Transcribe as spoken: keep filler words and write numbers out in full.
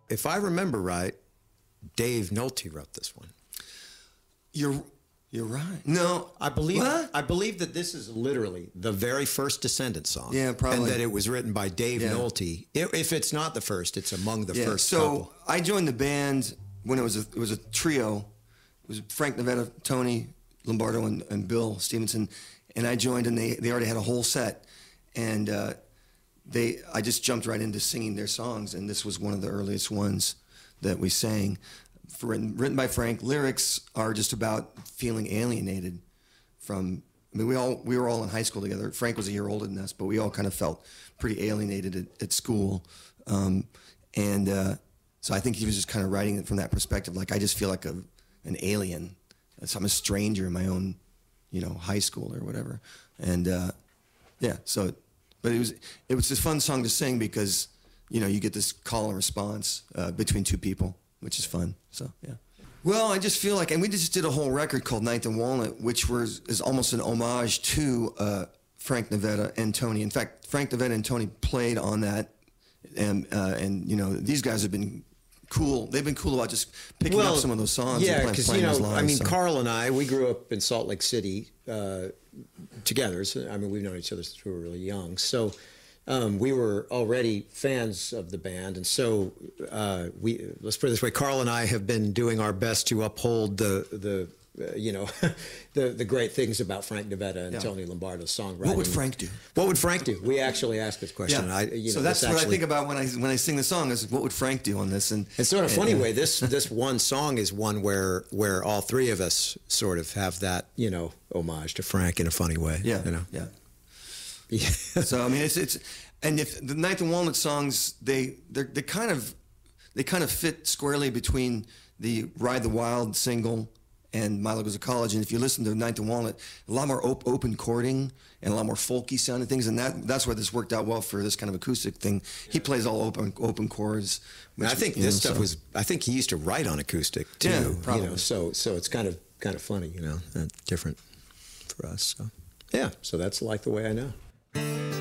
if I remember right, Dave Nolte wrote this one. You're you're right. No, I believe what? I believe that this is literally the very first Descendants song. Yeah, probably. And that it was written by Dave Yeah. Nolte. If if it's not the first, it's among the Yeah, first so couple. I joined the band when it was a, it was a trio. It was Frank Nevada, Tony Lombardo, and, and Bill Stevenson. And I joined, and they, they already had a whole set. And uh, they I just jumped right into singing their songs, and this was one of the earliest ones that we sang. For, written, written by Frank. Lyrics are just about feeling alienated from. I mean, we all we were all in high school together. Frank was a year older than us, but we all kind of felt pretty alienated at, at school, um, and uh, so I think he was just kind of writing it from that perspective. Like, I just feel like a an alien. So I'm a stranger in my own, you know, high school or whatever. And uh, yeah, so, but it was it was a fun song to sing because, you know, you get this call and response uh, between two people, which is fun. So yeah. Well, I just feel like, and we just did a whole record called Ninth and Walnut, which was is almost an homage to uh, Frank Nevada and Tony. In fact, Frank Nevada and Tony played on that, and uh, and you know, these guys have been cool. They've been cool about just picking Well, up some of those songs. Yeah, and playing, because, playing you know, those live, I mean, so. Carl and I, we grew up in Salt Lake City uh, together. So, I mean, we've known each other since we were really young. So um, we were already fans of the band. And so uh, we, let's put it this way, Carl and I have been doing our best to uphold the, the uh, you know, the, the great things about Frank Nevada and Yeah. Tony Lombardo's songwriting. What would Frank do? What would Frank do? We actually asked this question. Yeah. I, you so know, that's this what actually, I think about when I when I sing the song is what would Frank do on this? And it's sort of and, funny uh, way. This this one song is one where where all three of us sort of have that, you know, homage to Frank in a funny way. Yeah, you know. yeah. Yeah. So I mean, it's it's and if the Ninth and Walnut songs, they they they kind of they kind of fit squarely between the Ride the Wild single and Milo Goes to College. And if you listen to Ninth and Walnut, a lot more op- open chording and a lot more folky sounding things, and that that's where this worked out well for this kind of acoustic thing. He plays all open open chords. And I think you this know, stuff so. was. I think he used to write on acoustic too. Yeah, You probably. know, so so it's kind of kind of funny, you know, uh, different for us. So yeah. So that's Like the Way I Know.